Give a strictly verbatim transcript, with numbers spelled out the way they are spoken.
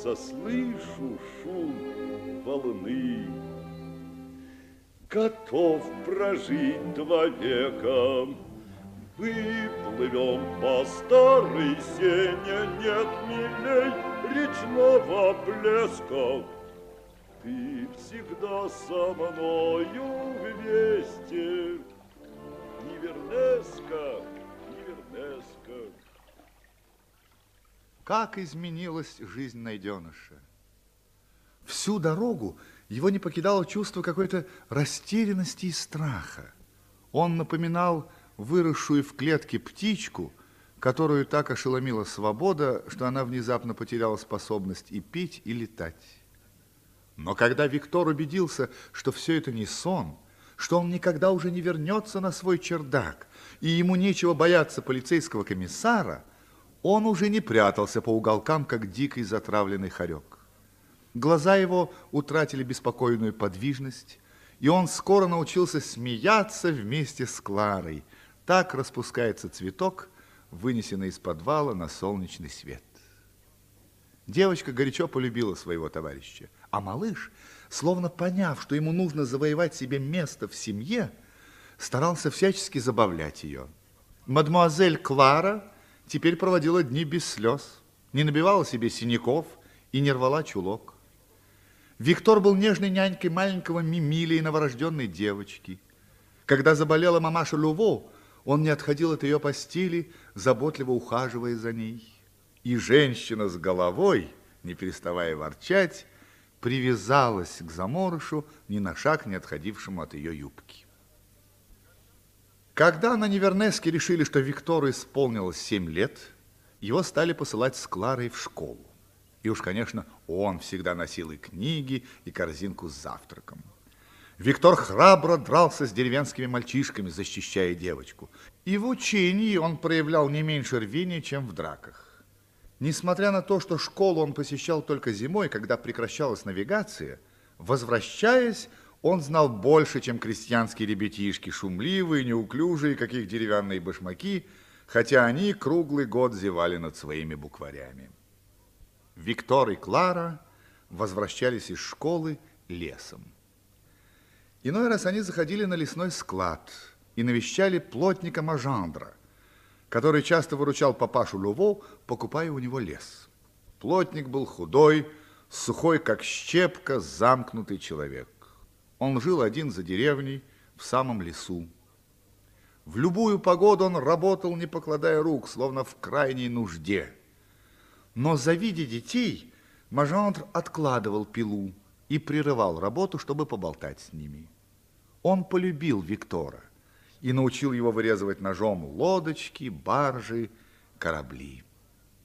Заслышу шум волны, готов прожить два века. Выплывем по старой сене, нет милей речного блеска. Ты всегда со мною вместе, Нивернеска, Нивернеска. Как изменилась жизнь найденыша! Всю дорогу его не покидало чувство какой-то растерянности и страха. Он напоминал выросшую в клетке птичку, которую так ошеломила свобода, что она внезапно потеряла способность и петь, и летать. Но когда Виктор убедился, что все это не сон, что он никогда уже не вернется на свой чердак, и ему нечего бояться полицейского комиссара, он уже не прятался по уголкам, как дикий затравленный хорек. Глаза его утратили беспокойную подвижность, и он скоро научился смеяться вместе с Кларой. Так распускается цветок, вынесенный из подвала на солнечный свет. Девочка горячо полюбила своего товарища, а малыш, словно поняв, что ему нужно завоевать себе место в семье, старался всячески забавлять ее. Мадемуазель Клара теперь проводила дни без слез, не набивала себе синяков и не рвала чулок. Виктор был нежной нянькой маленького Мимили и новорожденной девочки. Когда заболела мамаша Люво, он не отходил от ее постели, заботливо ухаживая за ней. И женщина с головой, не переставая ворчать, привязалась к заморышу, ни на шаг не отходившему от ее юбки. Когда на Нивернеске решили, что Виктору исполнилось семь лет, его стали посылать с Кларой в школу. И уж, конечно, он всегда носил и книги, и корзинку с завтраком. Виктор храбро дрался с деревенскими мальчишками, защищая девочку. И в учении он проявлял не меньше рвения, чем в драках. Несмотря на то, что школу он посещал только зимой, когда прекращалась навигация, возвращаясь, он знал больше, чем крестьянские ребятишки, шумливые, неуклюжие, каких деревянные башмаки, хотя они круглый год зевали над своими букварями. Виктор и Клара возвращались из школы лесом. Иной раз они заходили на лесной склад и навещали плотника Мажандра, который часто выручал папашу Люво, покупая у него лес. Плотник был худой, сухой, как щепка, замкнутый человек. Он жил один за деревней в самом лесу. В любую погоду он работал, не покладая рук, словно в крайней нужде. Но, завидя детей, Мажандр откладывал пилу и прерывал работу, чтобы поболтать с ними. Он полюбил Виктора и научил его вырезывать ножом лодочки, баржи, корабли.